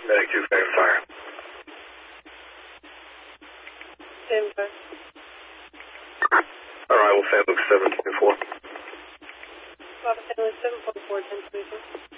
Medic 2, fan fire. Stand by. Alright, we'll fan Luke 724. Bravo, St. Louis 744, 1022.